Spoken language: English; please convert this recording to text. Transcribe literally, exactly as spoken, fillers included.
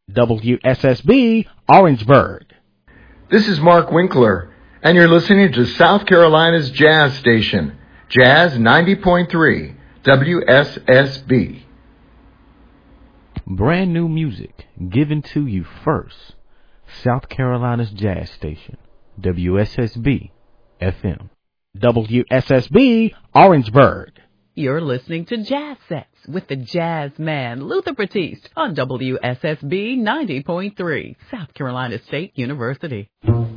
W S S B, Orangeburg. This is Mark Winkler, and you're listening to South Carolina's Jazz Station, Jazz ninety point three, W S S B. Brand new music given to you first. South Carolina's Jazz Station, W S S B F M. W S S B, Orangeburg. You're listening to Jazz Sets with the jazz man, Luther Batiste, on W S S B ninety point three, South Carolina State University.